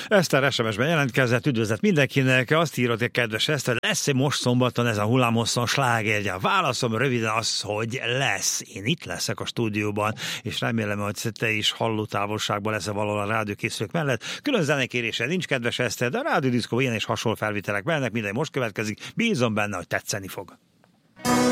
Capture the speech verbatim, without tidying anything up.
Eszter es em es-ben jelentkezett, üdvözlet mindenkinek, azt írott, hogy kedves Eszter, lesz-e most szombaton ez a hullámhosszon slágerje? A válaszom röviden az, hogy lesz. Én itt leszek a stúdióban, és remélem, hogy te is hallótávolságban leszel valahol a rádiókészülők mellett. Külön zenekérése nincs, kedves Eszter, de a rádiódiszkó ilyen és hasonló felvételek mennek, minden most következik, bízom benne, hogy tetszeni fog.